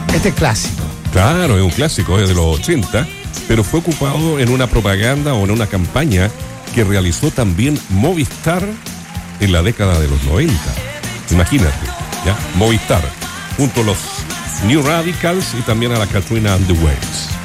Este es clásico. Claro, es un clásico, es de los 80, pero fue ocupado en una propaganda o en una campaña que realizó también Movistar en la década de los 90. Imagínate, ¿ya? Movistar, junto a los New Radicals y también a la Katrina and the Waves.